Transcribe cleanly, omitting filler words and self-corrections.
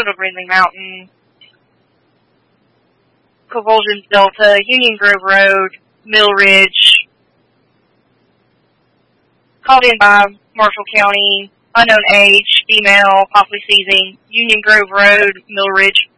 Little Greenlee Mountain, Convulsions Delta, Union Grove Road, Mill Ridge, called in by Marshall County, unknown age, female, possibly seizing, Union Grove Road, Mill Ridge,